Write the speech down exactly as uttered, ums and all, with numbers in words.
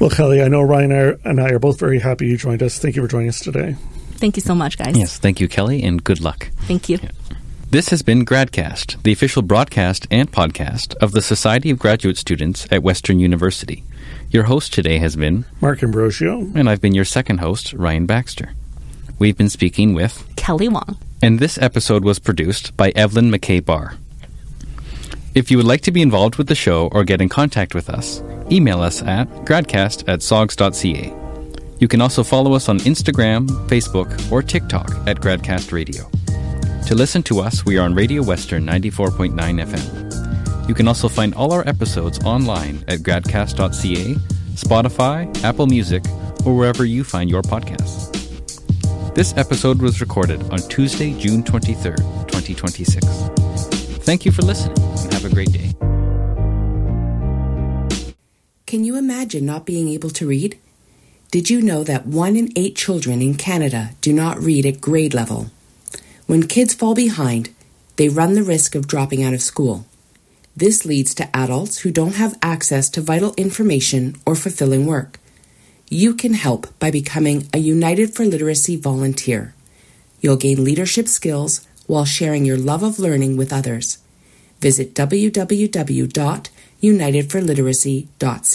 Well, Kelly, I know Ryan and I are both very happy you joined us. Thank you for joining us today. Thank you so much, guys. Yes, thank you, Kelly, and good luck. Thank you. Yeah. This has been GradCast, the official broadcast and podcast of the Society of Graduate Students at Western University. Your host today has been Mark Ambrosio. And I've been your second host, Ryan Baxter. We've been speaking with Kelly Wong. And this episode was produced by Evelyn McKay Barr. If you would like to be involved with the show or get in contact with us, email us at gradcast at sogs dot c a. You can also follow us on Instagram, Facebook, or TikTok at Gradcast Radio. To listen to us, we are on Radio Western ninety-four point nine F M. You can also find all our episodes online at gradcast dot c a, Spotify, Apple Music, or wherever you find your podcasts. This episode was recorded on Tuesday, June twenty-third, twenty twenty-six. Thank you for listening, and have a great day. Can you imagine not being able to read? Did you know that one in eight children in Canada do not read at grade level? When kids fall behind, they run the risk of dropping out of school. This leads to adults who don't have access to vital information or fulfilling work. You can help by becoming a United for Literacy volunteer. You'll gain leadership skills while sharing your love of learning with others. Visit w w w dot united for literacy dot c a.